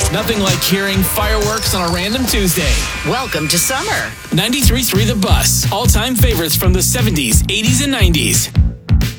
Nothing like hearing fireworks on a random Tuesday. Welcome to summer. 93.3 The Bus. All-time favorites from the 70s, 80s, and 90s.